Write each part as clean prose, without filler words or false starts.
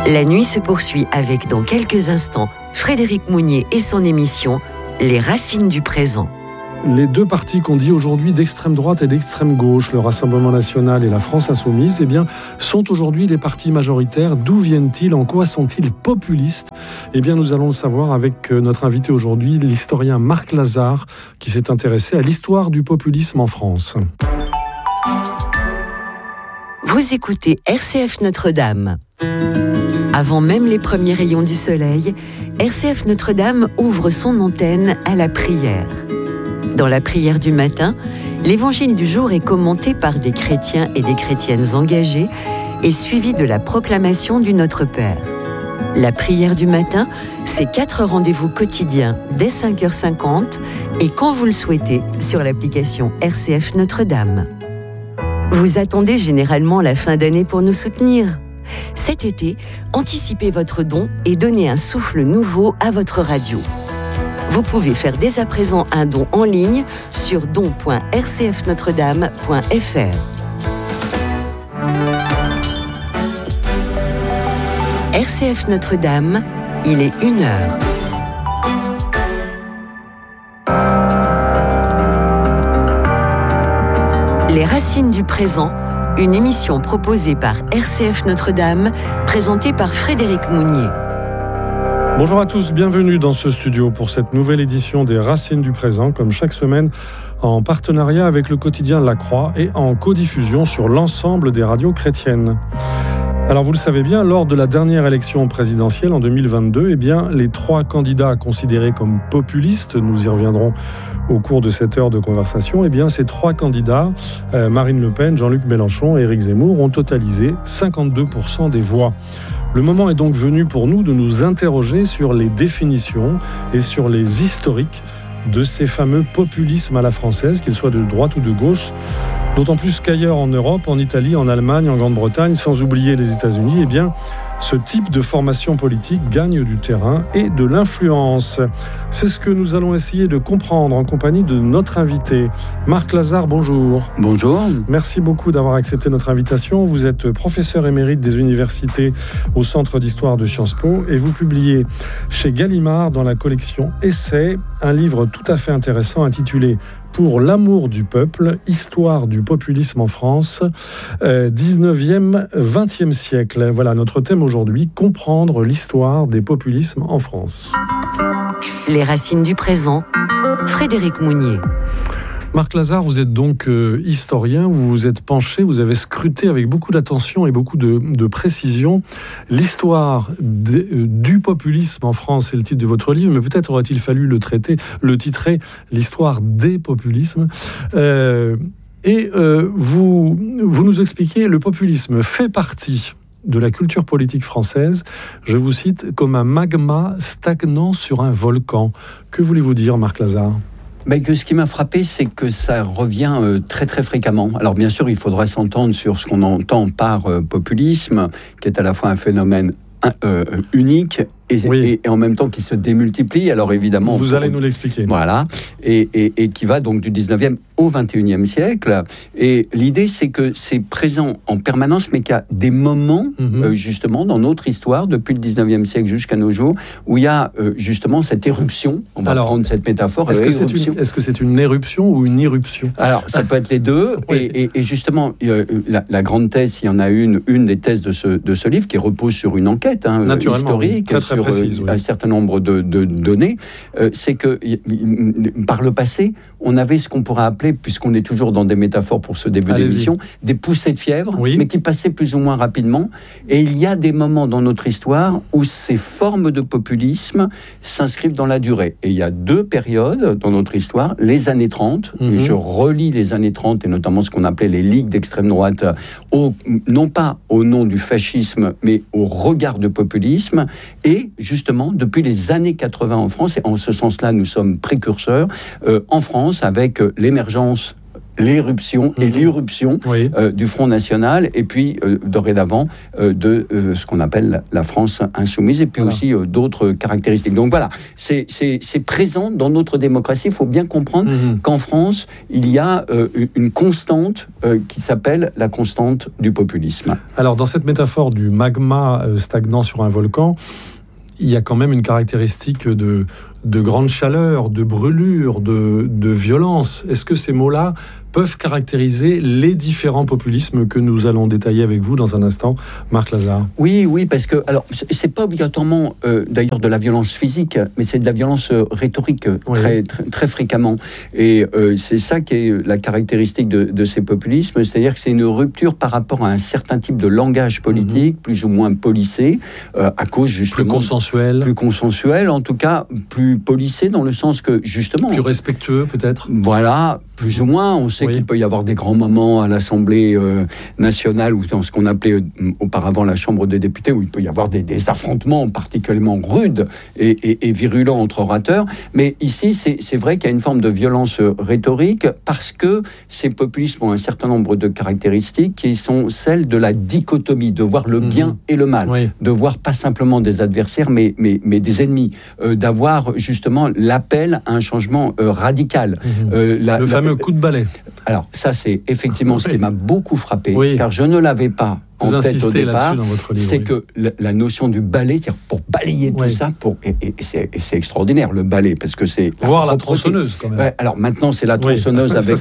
La nuit se poursuit avec, dans quelques instants, Frédéric Mounier et son émission « Les racines du présent ». Les deux partis qu'on dit aujourd'hui d'extrême droite et d'extrême gauche, le Rassemblement national et la France insoumise, sont aujourd'hui les partis majoritaires. D'où viennent-ils? En quoi sont-ils populistes? Nous allons le savoir avec notre invité aujourd'hui, l'historien Marc Lazare, qui s'est intéressé à l'histoire du populisme en France. Vous écoutez RCF Notre-Dame. Avant même les premiers rayons du soleil, RCF Notre-Dame ouvre son antenne à la prière. Dans la prière du matin, l'évangile du jour est commenté par des chrétiens et des chrétiennes engagés et suivi de la proclamation du Notre Père. La prière du matin, c'est 4 rendez-vous quotidiens dès 5h50 et quand vous le souhaitez sur l'application RCF Notre-Dame. Vous attendez généralement la fin d'année pour nous soutenir. Cet été, anticipez votre don et donnez un souffle nouveau à votre radio. Vous pouvez faire dès à présent un don en ligne sur don.rcfnotredame.fr. RCF Notre-Dame, il est 1h. Les racines du présent, une émission proposée par RCF Notre-Dame, présentée par Frédéric Mounier. Bonjour à tous, bienvenue dans ce studio pour cette nouvelle édition des Racines du présent, comme chaque semaine en partenariat avec le quotidien La Croix et en codiffusion sur l'ensemble des radios chrétiennes. Alors vous le savez bien, lors de la dernière élection présidentielle en 2022, les 3 candidats considérés comme populistes, nous y reviendrons au cours de cette heure de conversation, ces 3 candidats, Marine Le Pen, Jean-Luc Mélenchon et Éric Zemmour, ont totalisé 52% des voix. Le moment est donc venu pour nous de nous interroger sur les définitions et sur les historiques de ces fameux populismes à la française, qu'ils soient de droite ou de gauche, d'autant plus qu'ailleurs en Europe, en Italie, en Allemagne, en Grande-Bretagne, sans oublier les États-Unis, ce type de formation politique gagne du terrain et de l'influence. C'est ce que nous allons essayer de comprendre en compagnie de notre invité. Marc Lazare, bonjour. Bonjour. Merci beaucoup d'avoir accepté notre invitation. Vous êtes professeur émérite des universités au Centre d'Histoire de Sciences Po et vous publiez chez Gallimard dans la collection Essais un livre tout à fait intéressant intitulé Pour l'amour du peuple, histoire du populisme en France, 19e, 20e siècle. Voilà notre thème aujourd'hui, comprendre l'histoire des populismes en France. Les racines du présent, Frédéric Mounier. Marc Lazare, vous êtes donc historien, vous vous êtes penché, vous avez scruté avec beaucoup d'attention et beaucoup de précision l'histoire du populisme en France, c'est le titre de votre livre, mais peut-être aurait-il fallu le titrer l'histoire des populismes. Vous nous expliquez, le populisme fait partie de la culture politique française, je vous cite, comme un magma stagnant sur un volcan. Que voulez-vous dire, Marc Lazare ? Ce qui m'a frappé, c'est que ça revient très très fréquemment. Alors bien sûr, il faudrait s'entendre sur ce qu'on entend par populisme, qui est à la fois un phénomène unique et en même temps qui se démultiplie. Alors évidemment... Vous allez nous l'expliquer. Voilà. Et qui va donc du 19e au 21e siècle. Et l'idée, c'est que c'est présent en permanence, mais qu'il y a des moments, justement, dans notre histoire, depuis le 19e siècle jusqu'à nos jours, où il y a justement cette éruption. On va prendre cette métaphore. Est-ce que c'est une éruption ou une irruption ? Alors, ça peut être les deux. Oui. Et justement, la grande thèse, il y en a une des thèses de ce livre, qui repose sur une enquête historique, très précise, un certain nombre de données, c'est que par le passé, on avait ce qu'on pourrait appeler, puisqu'on est toujours dans des métaphores pour ce début d'émission, des poussées de fièvre, mais qui passaient plus ou moins rapidement. Et il y a des moments dans notre histoire où ces formes de populisme s'inscrivent dans la durée. Et il y a 2 périodes dans notre histoire, les années 30, et je relis les années 30, et notamment ce qu'on appelait les ligues d'extrême droite, non pas au nom du fascisme, mais au regard de populisme, et justement, depuis les années 80 en France, et en ce sens-là, nous sommes précurseurs, en France, avec l'émergence l'éruption et l'irruption du Front National, et puis dorénavant de ce qu'on appelle la France insoumise, et puis aussi d'autres caractéristiques. Donc voilà, c'est présent dans notre démocratie. Il faut bien comprendre qu'en France, il y a une constante qui s'appelle la constante du populisme. Alors, dans cette métaphore du magma stagnant sur un volcan, il y a quand même une caractéristique de grande chaleur, de brûlure, de violence. Est-ce que ces mots-là peuvent caractériser les différents populismes que nous allons détailler avec vous dans un instant, Marc Lazare? Oui, parce que, alors, c'est pas obligatoirement d'ailleurs de la violence physique, mais c'est de la violence rhétorique très fréquemment. Et c'est ça qui est la caractéristique de ces populismes, c'est-à-dire que c'est une rupture par rapport à un certain type de langage politique, plus ou moins policé, à cause justement... Plus consensuel, en tout cas, plus policé dans le sens que, justement... Plus respectueux, peut-être? Voilà, plus ou moins. On sait qu'il peut y avoir des grands moments à l'Assemblée nationale ou dans ce qu'on appelait auparavant la Chambre des députés, où il peut y avoir des affrontements particulièrement rudes et virulents entre orateurs. Mais ici, c'est vrai qu'il y a une forme de violence rhétorique parce que ces populismes ont un certain nombre de caractéristiques qui sont celles de la dichotomie, de voir le bien et le mal, de voir pas simplement des adversaires, mais des ennemis, d'avoir justement l'appel à un changement radical. Le fameux coup de balai. Alors ça, c'est effectivement ce qui m'a beaucoup frappé, car je ne l'avais pas en tête au départ. Dans votre livre, c'est que la notion du balai, c'est-à-dire pour balayer tout ça, et c'est extraordinaire le balai, parce que c'est... Voir la tronçonneuse quand même. Alors maintenant, c'est la tronçonneuse avec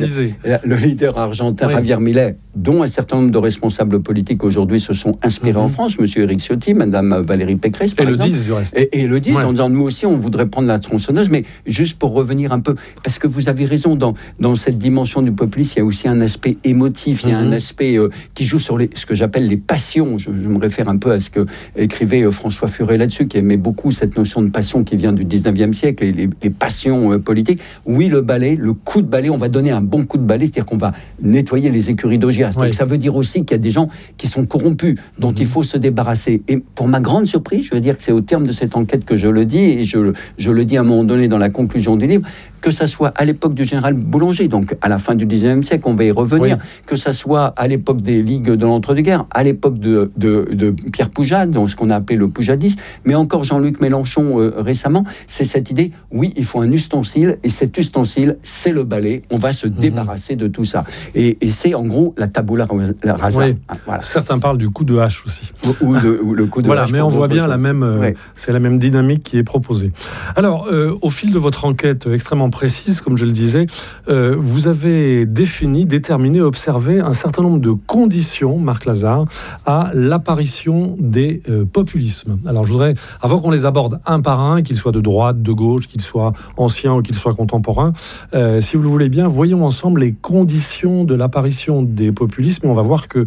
le leader argentin Javier Milei, dont un certain nombre de responsables politiques aujourd'hui se sont inspirés en France, monsieur Éric Ciotti, madame Valérie Pécresse, par exemple. Le disent du reste. Et le disent en disant, nous aussi, on voudrait prendre la tronçonneuse, mais juste pour revenir un peu, parce que vous avez raison, dans cette dimension du populisme, il y a aussi un aspect émotif, il y a un aspect qui joue sur ce que j'appelle les passions. Je me réfère un peu à ce que écrivait François Furet là-dessus, qui aimait beaucoup cette notion de passion qui vient du 19e siècle, et les passions politiques. Oui, le balai, le coup de balai, on va donner un bon coup de balai, c'est-à-dire qu'on va nettoyer les écuries d'Augias. Donc ça veut dire aussi qu'il y a des gens qui sont corrompus, dont il faut se débarrasser. Et pour ma grande surprise, je veux dire que c'est au terme de cette enquête que je le dis, et je le dis à un moment donné dans la conclusion du livre, que ça soit à l'époque du général Boulanger, donc à la fin du 19e siècle, on va y revenir, que ça soit à l'époque des ligues de l'entre-deux-guerres, à l'époque de Pierre Poujade, dans ce qu'on a appelé le poujadisme, mais encore Jean-Luc Mélenchon récemment, c'est cette idée, oui, il faut un ustensile, et cet ustensile, c'est le balai, on va se débarrasser de tout ça. Et c'est en gros la tabula rasa. Voilà. Certains parlent du coup de hache aussi. Ou le coup de hache. Mais on voit bien c'est la même dynamique qui est proposée. Alors, au fil de votre enquête extrêmement précise, comme je le disais, vous avez déterminé, observé un certain nombre de conditions, Marc Lazare, à l'apparition des populismes. Alors je voudrais, avant qu'on les aborde un par un, qu'ils soient de droite, de gauche, qu'ils soient anciens ou qu'ils soient contemporains, si vous le voulez bien, voyons ensemble les conditions de l'apparition des populismes, et on va voir que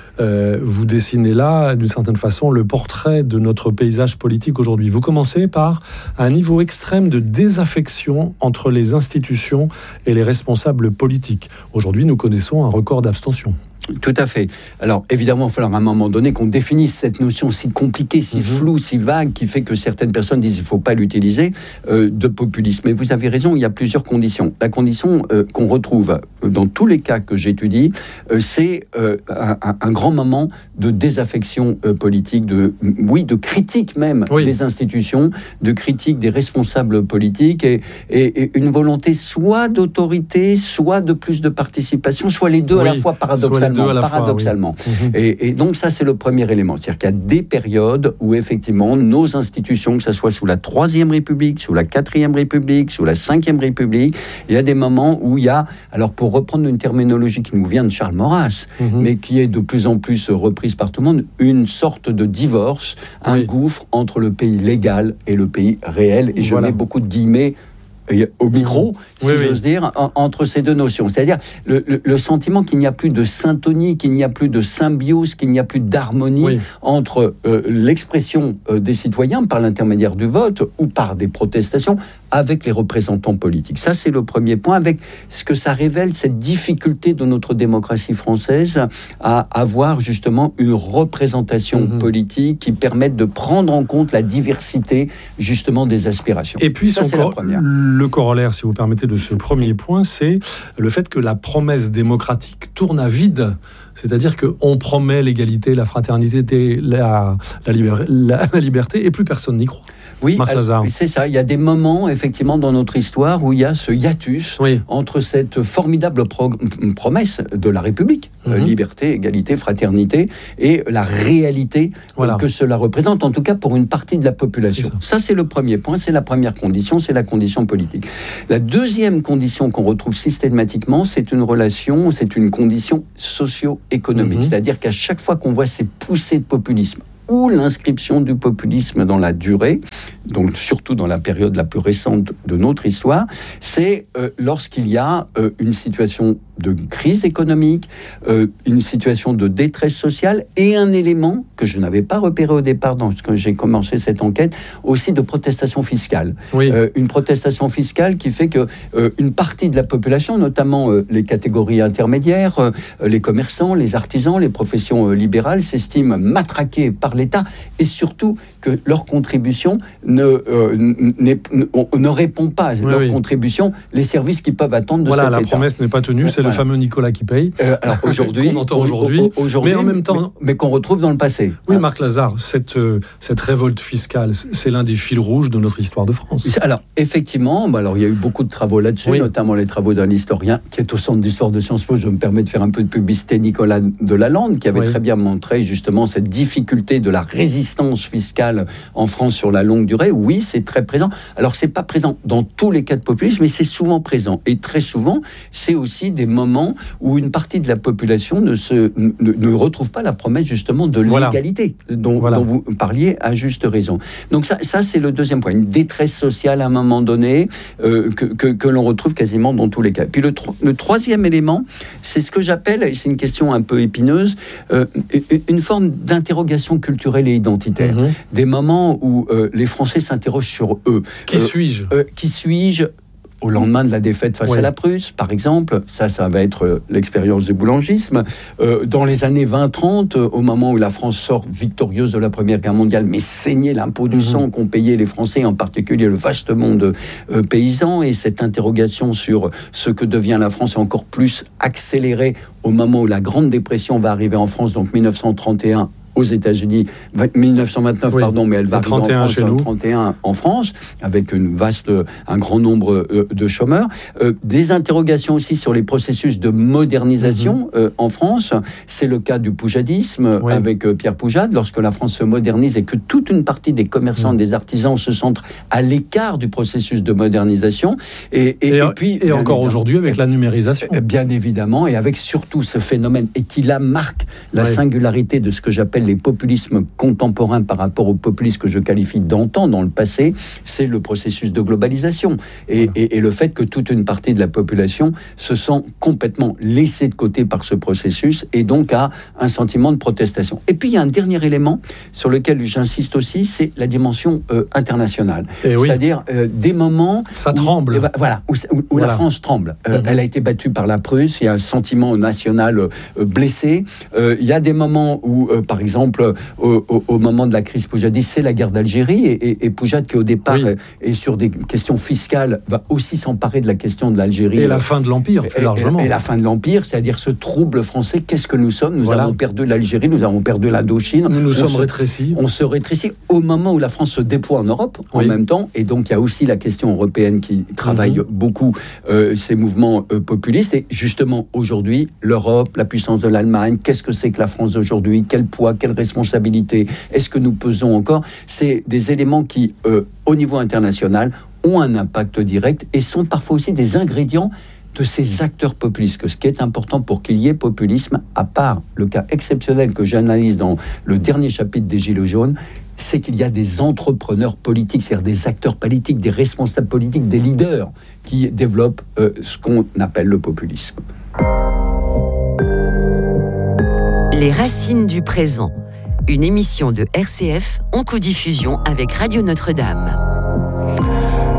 vous dessinez là, d'une certaine façon, le portrait de notre paysage politique aujourd'hui. Vous commencez par un niveau extrême de désaffection entre les institutions et les responsables politiques. Aujourd'hui, nous connaissons un record d'abstention. Tout à fait. Alors, évidemment, il va falloir à un moment donné qu'on définisse cette notion si compliquée, si floue, si vague, qui fait que certaines personnes disent qu'il ne faut pas l'utiliser, de populisme. Mais vous avez raison, il y a plusieurs conditions. La condition qu'on retrouve dans tous les cas que j'étudie, c'est un grand moment de désaffection politique, de critique même des institutions, de critique des responsables politiques, et une volonté soit d'autorité, soit de plus de participation, soit les deux à la fois, paradoxalement. Et donc ça, c'est le premier élément. C'est-à-dire qu'il y a des périodes où effectivement nos institutions, que ce soit sous la 3e République, sous la 4e République, sous la 5e République, il y a des moments où il y a, alors pour reprendre une terminologie qui nous vient de Charles Maurras, mais qui est de plus en plus reprise par tout le monde, une sorte de divorce, un gouffre entre le pays légal et le pays réel. Et je mets beaucoup de guillemets au micro, j'ose dire, entre ces deux notions. C'est-à-dire le sentiment qu'il n'y a plus de syntonie, qu'il n'y a plus de symbiose, qu'il n'y a plus d'harmonie entre l'expression des citoyens par l'intermédiaire du vote ou par des protestations, avec les représentants politiques. Ça, c'est le premier point, avec ce que ça révèle, cette difficulté de notre démocratie française à avoir justement une représentation politique qui permette de prendre en compte la diversité justement des aspirations. Et puis, le corollaire, si vous permettez, de ce premier point, c'est le fait que la promesse démocratique tourne à vide. C'est-à-dire qu'on promet l'égalité, la fraternité, la liberté, et plus personne n'y croit. Oui, c'est ça. Il y a des moments, effectivement, dans notre histoire où il y a ce hiatus entre cette formidable promesse de la République, liberté, égalité, fraternité, et la réalité que cela représente, en tout cas pour une partie de la population. Ça, c'est le premier point, c'est la première condition, c'est la condition politique. La deuxième condition qu'on retrouve systématiquement, c'est une condition socio-économique. C'est-à-dire qu'à chaque fois qu'on voit ces poussées de populisme, ou l'inscription du populisme dans la durée, donc surtout dans la période la plus récente de notre histoire, c'est lorsqu'il y a une situation de crise économique, une situation de détresse sociale et un élément que je n'avais pas repéré au départ quand j'ai commencé cette enquête, aussi de protestation fiscale. Une protestation fiscale qui fait que une partie de la population, notamment les catégories intermédiaires, les commerçants, les artisans, les professions libérales, s'estiment matraqués par l'État et surtout que leur contribution ne répond pas à leur contribution, les services qu'ils peuvent attendre de cet État. La promesse n'est pas tenue, c'est le fameux Nicolas qui paye. Alors aujourd'hui, qu'on entend aujourd'hui, mais en même temps, mais qu'on retrouve dans le passé. Oui, Marc Lazare, cette révolte fiscale, c'est l'un des fils rouges de notre histoire de France. Alors effectivement, il y a eu beaucoup de travaux là-dessus, notamment les travaux d'un historien qui est au centre d'histoire de Sciences Po. Je me permets de faire un peu de publicité, Nicolas Delalande, qui avait très bien montré justement cette difficulté de la résistance fiscale en France sur la longue durée. Oui, c'est très présent. Alors c'est pas présent dans tous les cas de populisme, mais c'est souvent présent. Et très souvent, c'est aussi des moments où une partie de la population ne retrouve pas la promesse justement de l'égalité dont vous parliez à juste raison. Donc ça c'est le deuxième point, une détresse sociale à un moment donné que l'on retrouve quasiment dans tous les cas. Puis le troisième élément, c'est ce que j'appelle, et c'est une question un peu épineuse, une forme d'interrogation culturelle et identitaire. Des moments où les Français s'interrogent sur eux. Qui suis-je ? Qui suis-je ? Au lendemain de la défaite face à la Prusse, par exemple, ça va être l'expérience du boulangisme. Dans les années 20-30, au moment où la France sort victorieuse de la Première Guerre mondiale, mais saignait l'impôt du sang qu'ont payé les Français, en particulier le vaste monde paysan, et cette interrogation sur ce que devient la France est encore plus accélérée au moment où la Grande Dépression va arriver en France, donc 1931, aux États-Unis, 1929, mais elle va arriver en France, 1931 en France, avec un grand nombre de chômeurs. Des interrogations aussi sur les processus de modernisation en France. C'est le cas du poujadisme avec Pierre Poujade, lorsque la France se modernise et que toute une partie des commerçants, des artisans se sentent à l'écart du processus de modernisation. Et puis encore aujourd'hui avec la numérisation. Bien évidemment, et avec surtout ce phénomène, et qui là marque la singularité de ce que j'appelle les populismes contemporains par rapport aux populismes que je qualifie d'antan dans le passé, c'est le processus de globalisation et le fait que toute une partie de la population se sent complètement laissée de côté par ce processus et donc a un sentiment de protestation. Et puis il y a un dernier élément sur lequel j'insiste aussi, c'est la dimension internationale. C'est-à-dire des moments tremble. Où la France tremble. Elle a été battue par la Prusse, il y a un sentiment national blessé. Il y a des moments où, par exemple, au moment de la crise poujadiste, c'est la guerre d'Algérie et Poujade qui au départ est sur des questions fiscales va aussi s'emparer de la question de l'Algérie. Et la fin de l'Empire, plus largement. Et la fin de l'Empire, c'est-à-dire ce trouble français, qu'est-ce que nous sommes ? Nous avons perdu l'Algérie, nous avons perdu l'Indochine. Nous sommes rétrécis. On se rétrécit au moment où la France se déploie en Europe en même temps. Et donc il y a aussi la question européenne qui travaille beaucoup ces mouvements populistes. Et justement aujourd'hui, l'Europe, la puissance de l'Allemagne, qu'est-ce que c'est que la France d'aujourd'hui ? Quel poids, quelle responsabilité est-ce que nous pesons encore ? C'est des éléments qui, au niveau international, ont un impact direct et sont parfois aussi des ingrédients de ces acteurs populistes. Que ce qui est important pour qu'il y ait populisme, à part le cas exceptionnel que j'analyse dans le dernier chapitre des Gilets jaunes, c'est qu'il y a des entrepreneurs politiques, c'est-à-dire des acteurs politiques, des responsables politiques, des leaders qui développent ce qu'on appelle le populisme. Les racines du présent, une émission de RCF en codiffusion avec Radio Notre-Dame.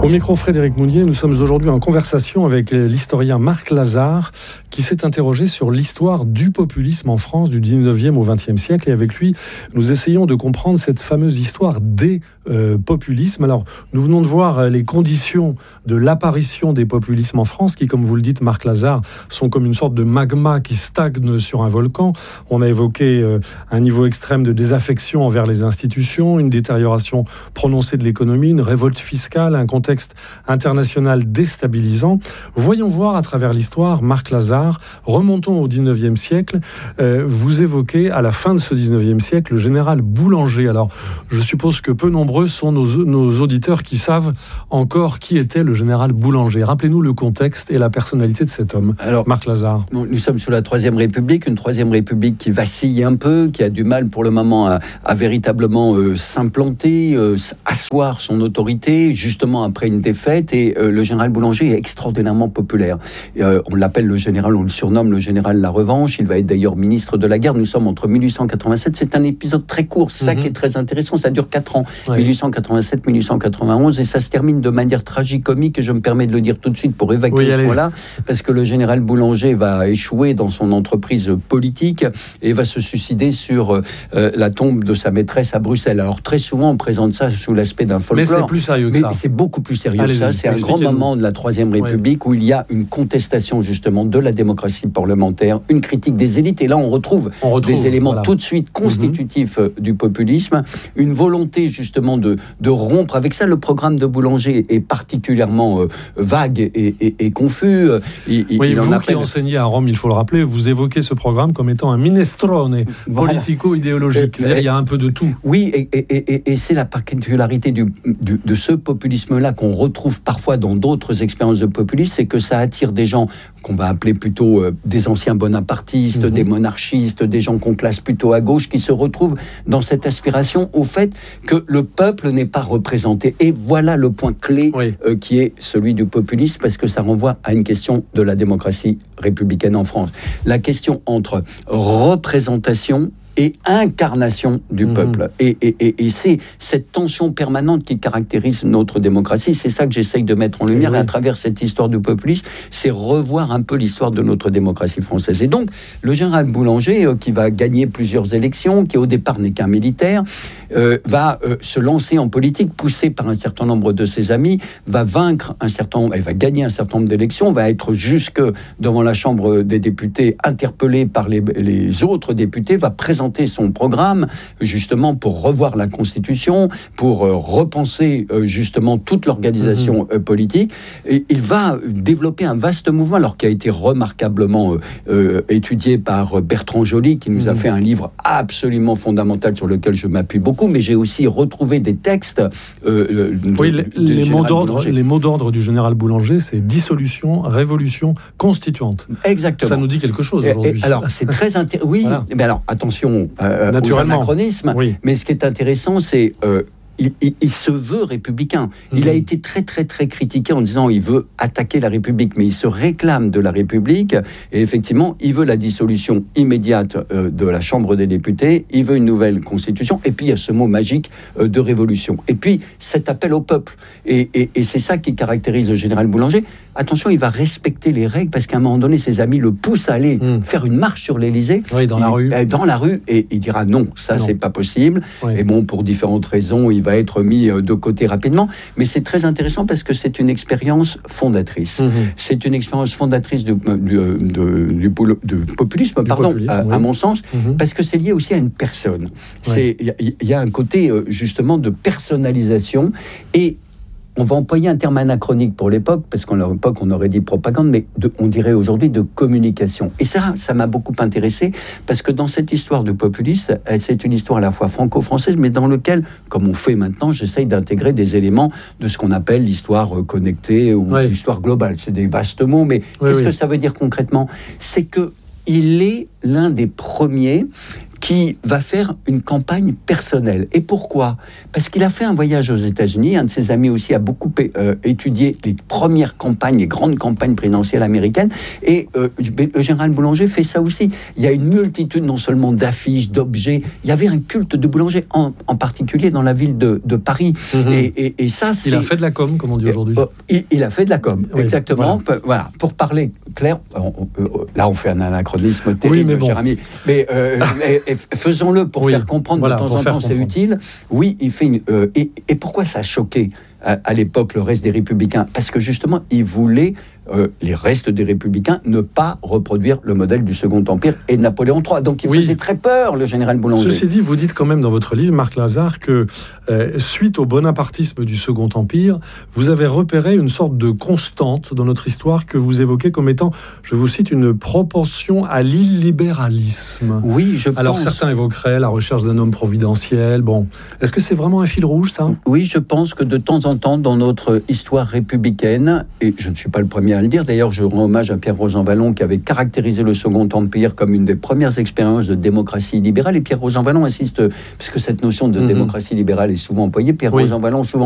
Au micro Frédéric Mounier, nous sommes aujourd'hui en conversation avec l'historien Marc Lazare qui s'est interrogé sur l'histoire du populisme en France du 19e au 20e siècle. Et avec lui, nous essayons de comprendre cette fameuse histoire des populismes. Alors, nous venons de voir les conditions de l'apparition des populismes en France qui, comme vous le dites, Marc Lazare, sont comme une sorte de magma qui stagne sur un volcan. On a évoqué un niveau extrême de désaffection envers les institutions, une détérioration prononcée de l'économie, une révolte fiscale, un contexte international déstabilisant. Voyons voir à travers l'histoire, Marc Lazare, remontons au 19e siècle. Vous évoquez à la fin de ce 19e siècle le général Boulanger. Alors, je suppose que peu nombreux sont nos auditeurs qui savent encore qui était le général Boulanger. Rappelez-nous le contexte et la personnalité de cet homme. Alors, Marc Lazare. Nous sommes sous la Troisième République, une Troisième République qui vacille un peu, qui a du mal pour le moment à véritablement s'implanter, asseoir son autorité, justement après une défaite. Et le général Boulanger est extraordinairement populaire. On l'appelle le général, on le surnomme le général La Revanche. Il va être d'ailleurs ministre de la Guerre. Nous sommes entre 1887. C'est un épisode très court, ça qui est très intéressant. Ça dure 4 ans. Ouais. 1887-1891, et ça se termine de manière tragicomique, et je me permets de le dire tout de suite pour évacuer ce point-là, parce que le général Boulanger va échouer dans son entreprise politique et va se suicider sur la tombe de sa maîtresse à Bruxelles. Alors très souvent on présente ça sous l'aspect d'un folklore. Mais c'est plus sérieux que ça. Mais c'est beaucoup plus sérieux que ça. C'est un grand moment de la Troisième République où il y a une contestation justement de la démocratie parlementaire, une critique des élites, et là on retrouve des éléments tout de suite constitutifs du populisme, une volonté justement de rompre avec ça. Le programme de Boulanger est particulièrement vague et confus. Vous qui enseignez à Rome, il faut le rappeler, vous évoquez ce programme comme étant un minestrone politico-idéologique. C'est-à-dire il y a un peu de tout. Oui, et c'est la particularité de ce populisme-là qu'on retrouve parfois dans d'autres expériences de populisme, c'est que ça attire des gens qu'on va appeler plutôt des anciens bonapartistes, des monarchistes, des gens qu'on classe plutôt à gauche, qui se retrouvent dans cette aspiration au fait que le peuple n'est pas représenté. Et voilà le point clé qui est celui du populisme, parce que ça renvoie à une question de la démocratie républicaine en France. La question entre représentation et incarnation du peuple. Et c'est cette tension permanente qui caractérise notre démocratie. C'est ça que j'essaye de mettre en lumière, et à travers cette histoire du populisme, c'est revoir un peu l'histoire de notre démocratie française. Et donc, le général Boulanger, qui va gagner plusieurs élections, qui au départ n'est qu'un militaire, va se lancer en politique, poussé par un certain nombre de ses amis, va gagner un certain nombre d'élections, va être jusque devant la Chambre des députés, interpellé par les autres députés, va présenter son programme justement pour revoir la Constitution, pour repenser justement toute l'organisation politique, et il va développer un vaste mouvement, alors qui a été remarquablement étudié par Bertrand Joly, qui nous a fait un livre absolument fondamental sur lequel je m'appuie beaucoup, mais j'ai aussi retrouvé des textes les mots d'ordre du général Boulanger, c'est dissolution, révolution, constituante. Exactement. Ça nous dit quelque chose aujourd'hui. Alors c'est très intéressant. Oui, voilà. Mais alors attention aux anachronismes, mais ce qui est intéressant, c'est il se veut républicain. Il a été très très très critiqué en disant il veut attaquer la République, mais il se réclame de la République, et effectivement il veut la dissolution immédiate de la Chambre des députés, il veut une nouvelle constitution, et puis il y a ce mot magique de révolution, et puis cet appel au peuple, et c'est ça qui caractérise le général Boulanger. Attention, il va respecter les règles, parce qu'à un moment donné ses amis le poussent à aller faire une marche sur l'Élysée, dans la rue, et il dira non, c'est pas possible, et bon, pour différentes raisons il va être mis de côté rapidement, mais c'est très intéressant parce que c'est une expérience fondatrice. C'est une expérience fondatrice du populisme, à mon sens, parce que c'est lié aussi à une personne. Il y a un côté justement de personnalisation, et on va employer un terme anachronique pour l'époque, parce qu'à l'époque, on aurait dit propagande, mais on dirait aujourd'hui de communication. Et ça m'a beaucoup intéressé, parce que dans cette histoire de populiste, c'est une histoire à la fois franco-française, mais dans lequel, comme on fait maintenant, j'essaye d'intégrer des éléments de ce qu'on appelle l'histoire connectée ou l'histoire globale. C'est des vastes mots, mais qu'est-ce que ça veut dire concrètement ? C'est qu'il est l'un des premiers qui va faire une campagne personnelle. Et pourquoi ? Parce qu'il a fait un voyage aux États-Unis. Un de ses amis aussi a beaucoup étudié les premières campagnes, les grandes campagnes présidentielles américaines. Et le général Boulanger fait ça aussi. Il y a une multitude non seulement d'affiches, d'objets. Il y avait un culte de Boulanger, en particulier dans la ville de Paris. Et ça, c'est... Il a fait de la com, comme on dit aujourd'hui. Il a fait de la com, oui, exactement. Voilà. Pour parler clair, là on fait un anachronisme terrible, cher ami. Mais faisons-le pour faire comprendre de temps en temps, c'est utile. Oui, il fait et pourquoi ça a choqué à l'époque le reste des Républicains ? Parce que justement, il voulait, les restes des Républicains, ne pas reproduire le modèle du Second Empire et de Napoléon III. Donc il faisait très peur, le général Boulanger. Ceci dit, vous dites quand même dans votre livre, Marc Lazare, que suite au bonapartisme du Second Empire, vous avez repéré une sorte de constante dans notre histoire que vous évoquez comme étant, je vous cite, une propension à l'illibéralisme. Oui, je pense. Alors certains évoqueraient la recherche d'un homme providentiel. Bon, est-ce que c'est vraiment un fil rouge, ça ? Oui, je pense que de temps en temps, dans notre histoire républicaine, et je ne suis pas le premier à le dire, d'ailleurs je rends hommage à Pierre Rosanvallon qui avait caractérisé le Second Empire comme une des premières expériences de démocratie libérale, et Pierre Rosanvallon insiste, parce que cette notion de démocratie libérale est souvent employée, Pierre Rosanvallon souvent